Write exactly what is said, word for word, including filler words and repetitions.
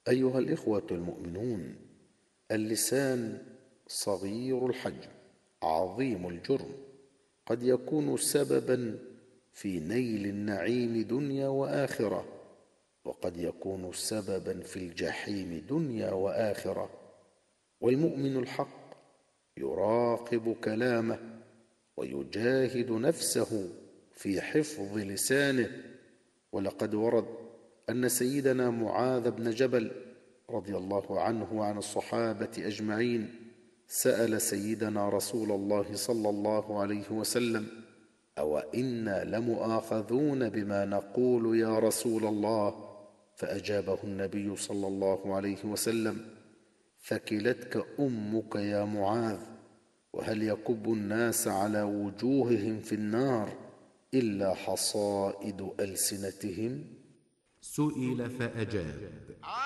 أيها الإخوة المؤمنون، اللسان صغير الحجم عظيم الجرم، قد يكون سببا في نيل النعيم دنيا وآخرة، وقد يكون سببا في الجحيم دنيا وآخرة. والمؤمن الحق يراقب كلامه ويجاهد نفسه في حفظ لسانه. ولقد ورد أن سيدنا معاذ بن جبل رضي الله عنه وعن الصحابة أجمعين سأل سيدنا رسول الله صلى الله عليه وسلم: أو إنا لمؤاخذون بما نقول يا رسول الله؟ فأجابه النبي صلى الله عليه وسلم: ثكلتك أمك يا معاذ، وهل يكب الناس على وجوههم في النار إلا حصائد ألسنتهم؟ سئل فأجاب: